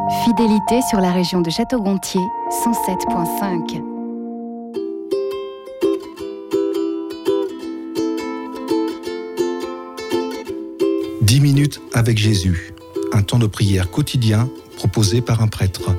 Fidélité sur la région de Château-Gontier, 107.5. « 10 minutes avec Jésus », un temps de prière quotidien proposé par un prêtre.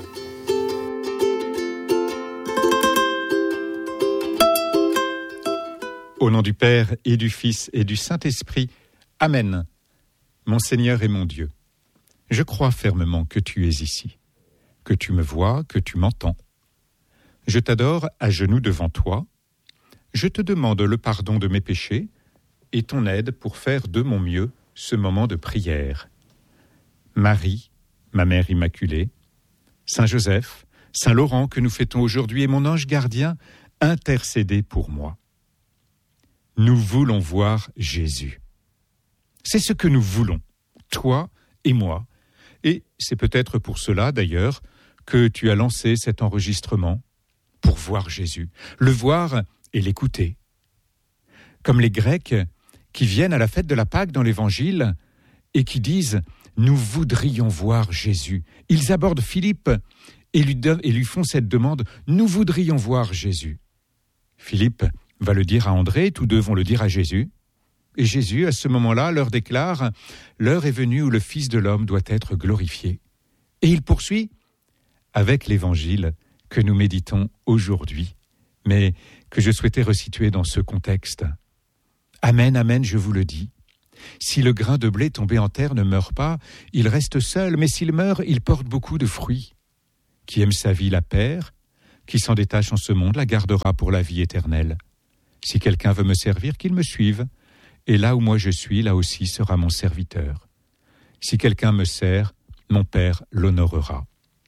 Au nom du Père et du Fils et du Saint-Esprit, Amen. Mon Seigneur et mon Dieu, je crois fermement que tu es ici, que tu me vois, que tu m'entends. Je t'adore à genoux devant toi. Je te demande le pardon de mes péchés et ton aide pour faire de mon mieux ce moment de prière. Marie, ma mère immaculée, Saint Joseph, Saint Laurent que nous fêtons aujourd'hui et mon ange gardien, intercédez pour moi. Nous voulons voir Jésus. C'est ce que nous voulons, toi et moi. Et c'est peut-être pour cela, d'ailleurs, que tu as lancé cet enregistrement, pour voir Jésus, le voir et l'écouter. Comme les Grecs qui viennent à la fête de la Pâque dans l'Évangile et qui disent « Nous voudrions voir Jésus ». Ils abordent Philippe et lui font cette demande « Nous voudrions voir Jésus ». Philippe va le dire à André, tous deux vont le dire à Jésus. Et Jésus, à ce moment-là, leur déclare « L'heure est venue où le Fils de l'homme doit être glorifié ». Et il poursuit avec l'Évangile que nous méditons aujourd'hui, mais que je souhaitais resituer dans ce contexte. Amen, amen, je vous le dis. Si le grain de blé tombé en terre ne meurt pas, il reste seul, mais s'il meurt, il porte beaucoup de fruits. Qui aime sa vie la perd, qui s'en détache en ce monde la gardera pour la vie éternelle. Si quelqu'un veut me servir, qu'il me suive, et là où moi je suis, là aussi sera mon serviteur. Si quelqu'un me sert, mon Père l'honorera.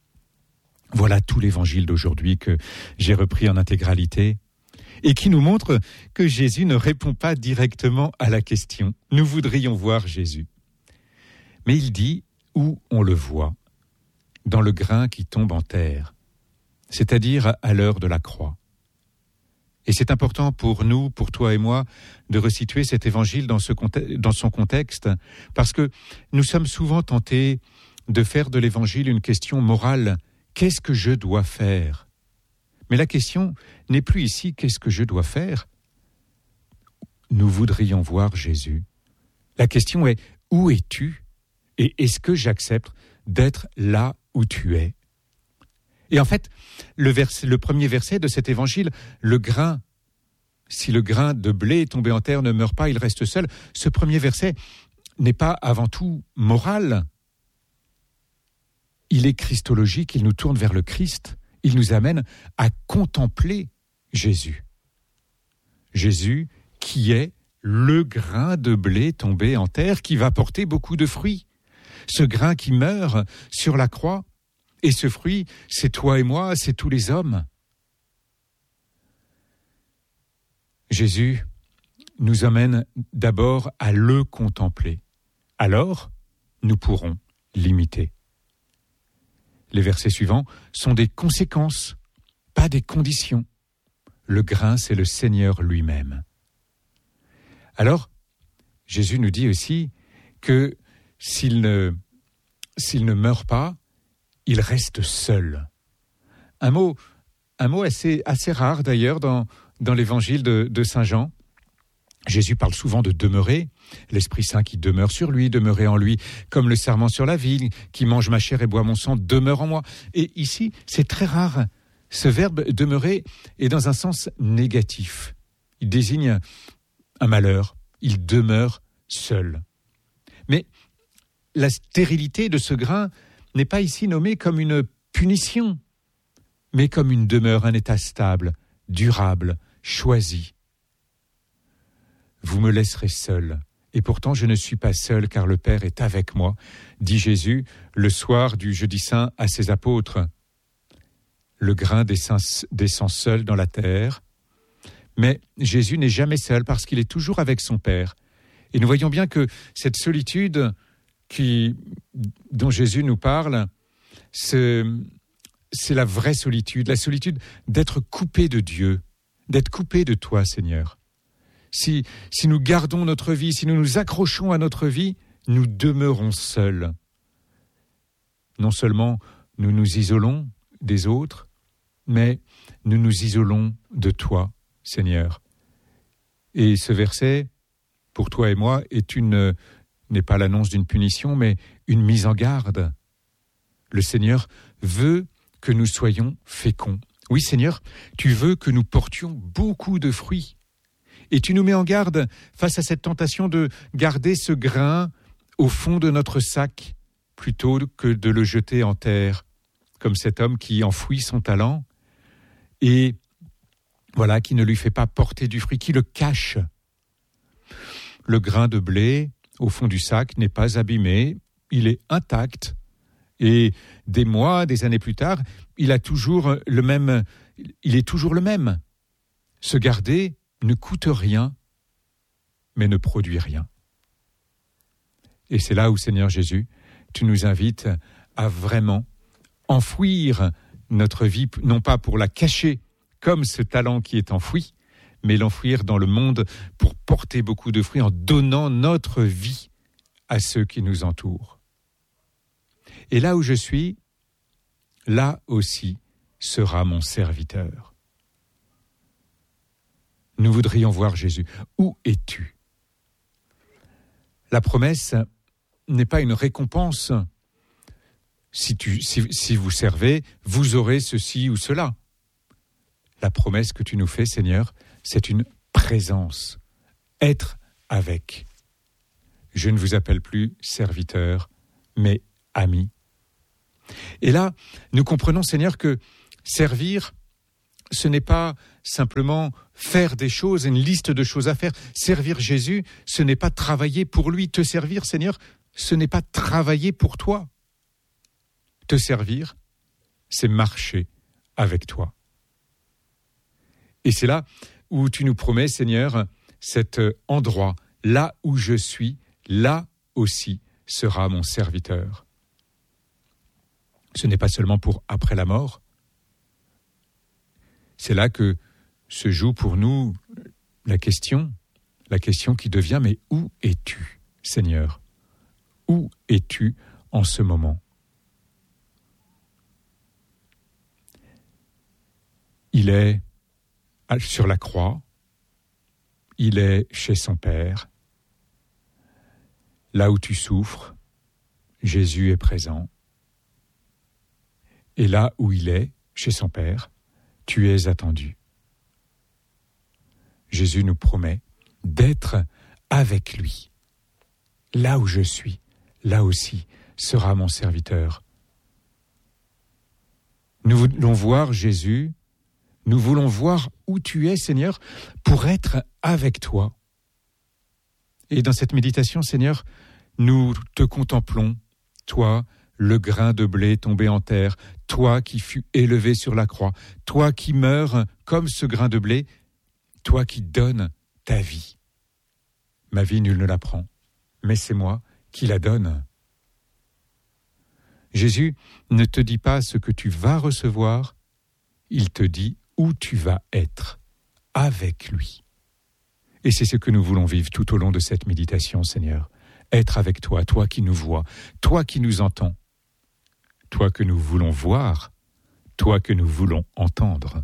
Voilà tout l'évangile d'aujourd'hui que j'ai repris en intégralité et qui nous montre que Jésus ne répond pas directement à la question. Nous voudrions voir Jésus. Mais il dit où on le voit, dans le grain qui tombe en terre, c'est-à-dire à l'heure de la croix. Et c'est important pour nous, pour toi et moi, de resituer cet évangile dans son contexte, parce que nous sommes souvent tentés de faire de l'évangile une question morale. Qu'est-ce que je dois faire ? Mais la question n'est plus ici, qu'est-ce que je dois faire ? Nous voudrions voir Jésus. La question est, où es-tu ? Et est-ce que j'accepte d'être là où tu es ? Et en fait, le premier verset de cet évangile, le grain, si le grain de blé tombé en terre ne meurt pas, il reste seul. Ce premier verset n'est pas avant tout moral. Il est christologique, il nous tourne vers le Christ. Il nous amène à contempler Jésus. Jésus qui est le grain de blé tombé en terre qui va porter beaucoup de fruits. Ce grain qui meurt sur la croix. Et ce fruit, c'est toi et moi, c'est tous les hommes. Jésus nous amène d'abord à le contempler. Alors, nous pourrons l'imiter. Les versets suivants sont des conséquences, pas des conditions. Le grain, c'est le Seigneur lui-même. Alors, Jésus nous dit aussi que s'il ne meurt pas, il reste seul. Un mot assez rare d'ailleurs dans l'évangile de Saint Jean. Jésus parle souvent de demeurer, l'Esprit Saint qui demeure sur lui, demeurer en lui, comme le serment sur la vigne, qui mange ma chair et boit mon sang, demeure en moi. Et ici, c'est très rare. Ce verbe demeurer est dans un sens négatif. Il désigne un malheur. Il demeure seul. Mais la stérilité de ce grain n'est pas ici nommée comme une punition, mais comme une demeure, un état stable, durable, choisi. Vous me laisserez seul, et pourtant je ne suis pas seul, car le Père est avec moi, dit Jésus le soir du Jeudi Saint à ses apôtres. Le grain descend seul dans la terre, mais Jésus n'est jamais seul parce qu'il est toujours avec son Père. Et nous voyons bien que cette solitude dont Jésus nous parle, c'est la vraie solitude, la solitude d'être coupé de Dieu, d'être coupé de toi, Seigneur. Si nous gardons notre vie, si nous nous accrochons à notre vie, nous demeurons seuls. Non seulement nous nous isolons des autres, mais nous nous isolons de toi, Seigneur. Et ce verset, pour toi et moi, n'est pas l'annonce d'une punition, mais une mise en garde. Le Seigneur veut que nous soyons féconds. Oui, Seigneur, tu veux que nous portions beaucoup de fruits. Et tu nous mets en garde face à cette tentation de garder ce grain au fond de notre sac, plutôt que de le jeter en terre, comme cet homme qui enfouit son talent et voilà, qui ne lui fait pas porter du fruit, qui le cache. Le grain de blé au fond du sac n'est pas abîmé, il est intact. Et des mois, des années plus tard, il est toujours le même. Se garder ne coûte rien, mais ne produit rien. Et c'est là où, Seigneur Jésus, tu nous invites à vraiment enfouir notre vie, non pas pour la cacher comme ce talent qui est enfoui, mais l'enfouir dans le monde pour porter beaucoup de fruits en donnant notre vie à ceux qui nous entourent. Et là où je suis, là aussi sera mon serviteur. Nous voudrions voir Jésus. Où es-tu ? La promesse n'est pas une récompense. Si vous servez, vous aurez ceci ou cela. La promesse que tu nous fais, Seigneur, c'est une présence. Être avec. Je ne vous appelle plus serviteur, mais ami. Et là, nous comprenons, Seigneur, que servir, ce n'est pas simplement faire des choses, une liste de choses à faire. Servir Jésus, ce n'est pas travailler pour lui. Te servir, Seigneur, ce n'est pas travailler pour toi. Te servir, c'est marcher avec toi. Et c'est là où tu nous promets, Seigneur, cet endroit, là où je suis, là aussi sera mon serviteur. Ce n'est pas seulement pour après la mort. C'est là que se joue pour nous la question qui devient, mais où es-tu, Seigneur ? Où es-tu en ce moment ? Il est sur la croix, il est chez son Père. Là où tu souffres, Jésus est présent. Et là où il est, chez son Père, tu es attendu. Jésus nous promet d'être avec lui. Là où je suis, là aussi sera mon serviteur. Nous voulons voir Jésus, nous voulons voir où tu es, Seigneur, pour être avec toi. Et dans cette méditation, Seigneur, nous te contemplons, toi, le grain de blé tombé en terre, toi qui fus élevé sur la croix, toi qui meurs comme ce grain de blé, toi qui donnes ta vie. Ma vie, nul ne la prend, mais c'est moi qui la donne. Jésus ne te dit pas ce que tu vas recevoir, il te dit où tu vas être avec lui. Et c'est ce que nous voulons vivre tout au long de cette méditation, Seigneur. Être avec toi, toi qui nous vois, toi qui nous entends, toi que nous voulons voir, toi que nous voulons entendre.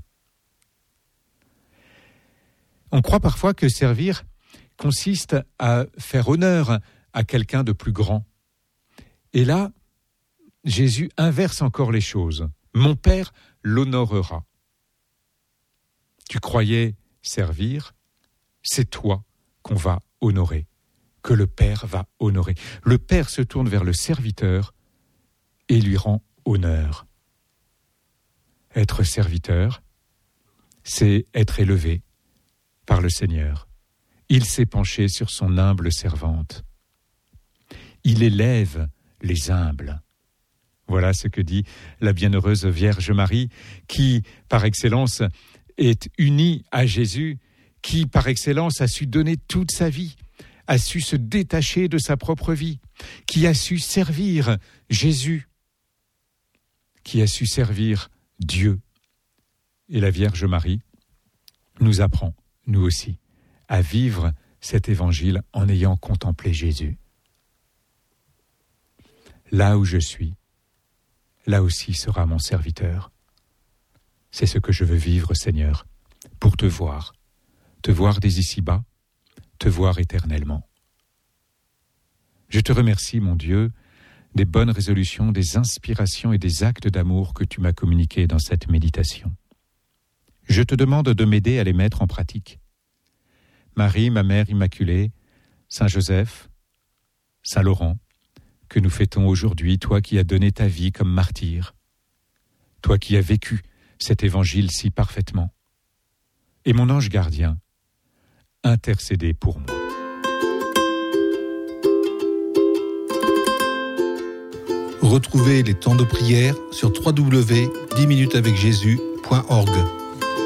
On croit parfois que servir consiste à faire honneur à quelqu'un de plus grand. Et là, Jésus inverse encore les choses. Mon Père l'honorera. Tu croyais servir, c'est toi qu'on va honorer, que le Père va honorer. Le Père se tourne vers le serviteur et lui rend honneur. Être serviteur, c'est être élevé par le Seigneur. Il s'est penché sur son humble servante. Il élève les humbles. Voilà ce que dit la bienheureuse Vierge Marie, qui, par excellence, est unie à Jésus, qui, par excellence, a su donner toute sa vie, a su se détacher de sa propre vie, qui a su servir Jésus, qui a su servir Dieu. Et la Vierge Marie nous apprend, nous aussi, à vivre cet évangile en ayant contemplé Jésus. Là où je suis, là aussi sera mon serviteur. C'est ce que je veux vivre, Seigneur, pour te voir dès ici-bas, te voir éternellement. Je te remercie, mon Dieu, des bonnes résolutions, des inspirations et des actes d'amour que tu m'as communiqués dans cette méditation. Je te demande de m'aider à les mettre en pratique. Marie, ma mère immaculée, Saint Joseph, Saint Laurent, que nous fêtons aujourd'hui, toi qui as donné ta vie comme martyr, toi qui as vécu cet évangile si parfaitement, et mon ange gardien, intercédez pour moi. Retrouvez les temps de prière sur www.10minutesavecjésus.org.